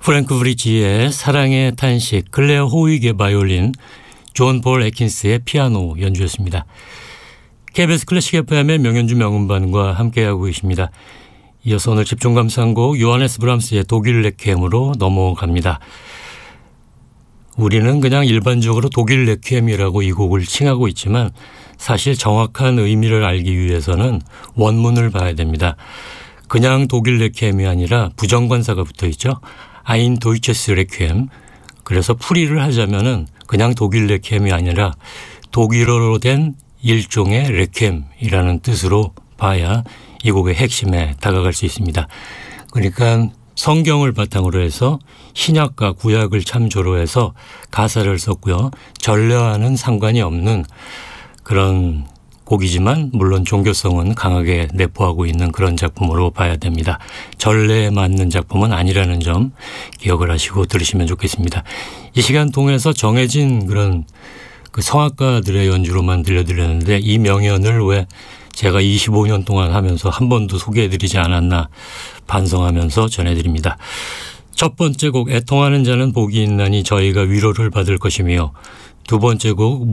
프랭크 브리지의 사랑의 탄식, 클레어 호윅의 바이올린, 존 폴 애킨스의 피아노 연주였습니다. KBS 클래식 FM의 명연주 명음반과 함께하고 계십니다. 이어서 오늘 집중 감상곡 요하네스 브람스의 독일 레퀴엠으로 넘어갑니다. 우리는 그냥 일반적으로 독일 레퀴엠이라고 이 곡을 칭하고 있지만 사실 정확한 의미를 알기 위해서는 원문을 봐야 됩니다. 그냥 독일 레퀴엠이 아니라 부정관사가 붙어 있죠. 아인 도이체스 레퀴엠. 그래서 풀이를 하자면은 그냥 독일 레퀴엠이 아니라 독일어로 된 일종의 레퀴엠이라는 뜻으로 봐야 이 곡의 핵심에 다가갈 수 있습니다. 그러니까 성경을 바탕으로 해서 신약과 구약을 참조로 해서 가사를 썼고요. 전례와는 상관이 없는 그런 곡이지만 물론 종교성은 강하게 내포하고 있는 그런 작품으로 봐야 됩니다. 전례에 맞는 작품은 아니라는 점 기억을 하시고 들으시면 좋겠습니다. 이 시간 통해서 정해진 그런 그 성악가들의 연주로만 들려드렸는데 이 명연을 왜 제가 25년 동안 하면서 한 번도 소개해드리지 않았나 반성하면서 전해드립니다. 첫 번째 곡 애통하는 자는 복이 있나니 저희가 위로를 받을 것이며 두 번째 곡